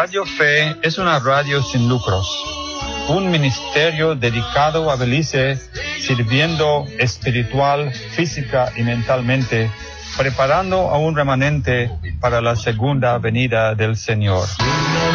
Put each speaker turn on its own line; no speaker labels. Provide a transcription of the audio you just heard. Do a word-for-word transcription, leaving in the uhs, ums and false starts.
Radio Fe es una radio sin lucros, un ministerio dedicado a Belice, sirviendo espiritual, física y mentalmente, preparando a un remanente para la segunda venida del Señor.